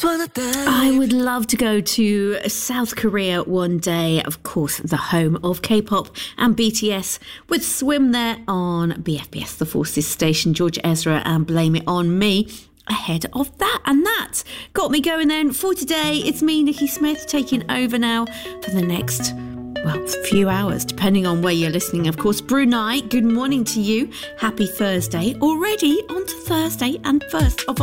I would love to go to South Korea one day. Of course, the home of K-pop and BTS, with Swim there on BFBS The Forces station, George Ezra and Blame It On Me ahead of that. And that got me going then for today. It's me, Nikki Smith, taking over now for the next few hours, depending on where you're listening. Of course, Brunei, good morning to you. Happy Thursday. Already on to Thursday and 1st of